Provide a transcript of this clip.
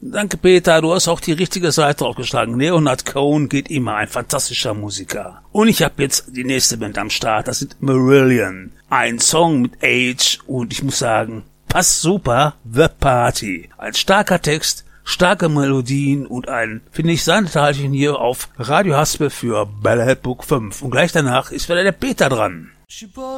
Danke, Peter, du hast auch die richtige Seite aufgeschlagen. Leonard Cohen geht immer, ein fantastischer Musiker. Und ich habe jetzt die nächste Band am Start, das sind Marillion. Ein Song mit Age und ich muss sagen, passt super, The Party. Ein starker Text, starke Melodien und ein, finde ich, Sandteilchen hier auf Radio Haspel für Ballad Book 5. Und gleich danach ist wieder der Peter dran.